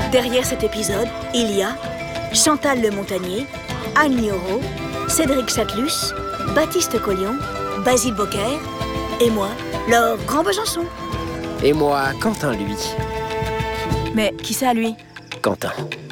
Derrière cet épisode, il y a Chantal Le Montagnier, Anne Lioro, Cédric Chatelus, Baptiste Collion, Basile Bocquer et moi, Laure Grand-Besançon. Et moi, Quentin, lui. Mais qui ça, lui? Quentin.